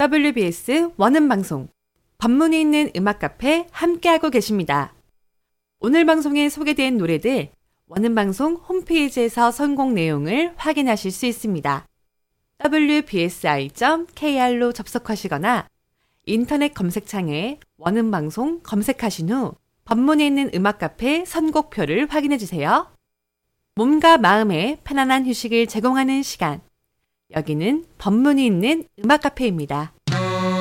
WBS 원음방송, 법문이 있는 음악카페 함께하고 계십니다. 오늘 방송에 소개된 노래들 원음방송 홈페이지에서 선곡 내용을 확인하실 수 있습니다. wbsi.kr로 접속하시거나 인터넷 검색창에 원음방송 검색하신 후 법문이 있는 음악카페 선곡표를 확인해주세요. 몸과 마음에 편안한 휴식을 제공하는 시간. 여기는 법문이 있는 음악카페입니다.